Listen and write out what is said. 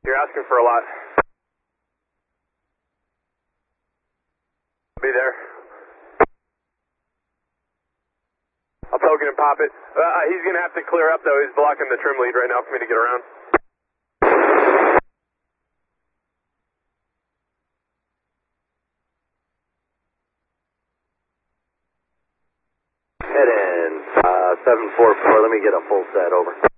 You're asking for a lot. Be there. I'll token and pop it. He's going to have to clear up, though. He's blocking the trim lead right now for me to get around. Head in, 744, let me get a full set, over.